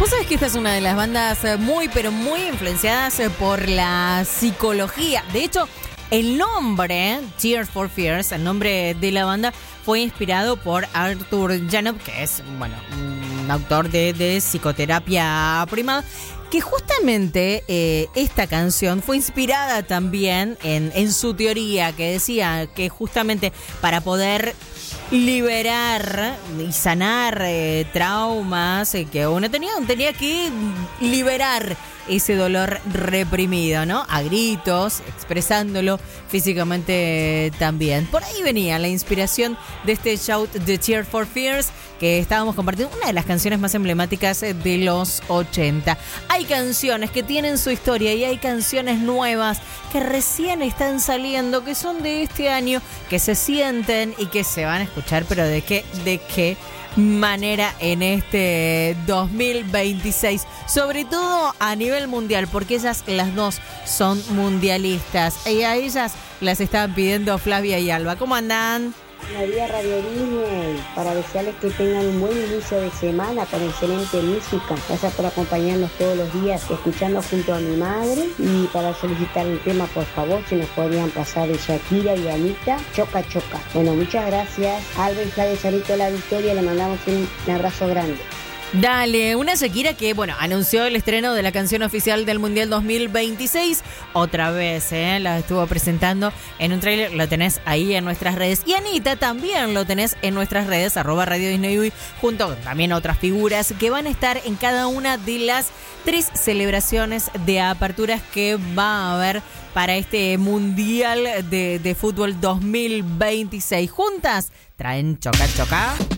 Vos sabés que esta es una de las bandas muy, pero muy influenciadas por la psicología. De hecho, el nombre, Tears for Fears, el nombre de la banda, fue inspirado por Arthur Janov, que es, bueno, un autor de psicoterapia primada, que justamente esta canción fue inspirada también en su teoría, que decía que justamente para poder liberar y sanar traumas que uno tenía que liberar ese dolor reprimido, ¿no? A gritos, expresándolo físicamente también. Por ahí venía la inspiración de este shout de Tears for Fears que estábamos compartiendo, una de las canciones más emblemáticas de los 80. Hay canciones que tienen su historia y hay canciones nuevas que recién están saliendo, que son de este año, que se sienten y que se van a escuchar, pero ¿de qué manera en este 2026? Sobre todo a nivel mundial, porque ellas las dos son mundialistas y a ellas las estaban pidiendo Flavia y Alba. ¿Cómo andan? Buenos días, Radio Disney, para desearles que tengan un buen inicio de semana con excelente música. Gracias por acompañarnos todos los días, escuchando junto a mi madre. Y para solicitar un tema, por favor, si nos podrían pasar de Shakira y Anita, Choca Choca. Bueno, muchas gracias. Alba y Flavia Sarito La Victoria, le mandamos un abrazo grande. Dale, una Shakira que, bueno, anunció el estreno de la canción oficial del Mundial 2026. Otra vez, la estuvo presentando en un tráiler. Lo tenés ahí en nuestras redes. Y Anita también lo tenés en nuestras redes, @Radio Disney Uy, junto con también otras figuras que van a estar en cada una de las 3 celebraciones de aperturas que va a haber para este Mundial de Fútbol 2026. Juntas traen Choca Choca.